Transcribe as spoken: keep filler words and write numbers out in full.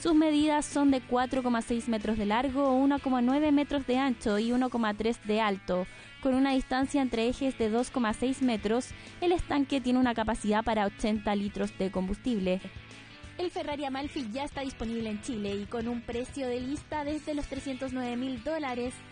Sus medidas son de cuatro coma seis metros de largo, uno coma nueve metros de ancho y uno coma tres de alto. Con una distancia entre ejes de dos coma seis metros, el estanque tiene una capacidad para ochenta litros de combustible. El Ferrari Amalfi ya está disponible en Chile y con un precio de lista desde los trescientos nueve mil dólares.